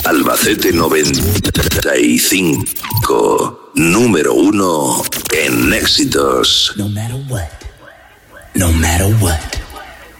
Albacete 95, número 1 en éxitos. No matter what. No matter what.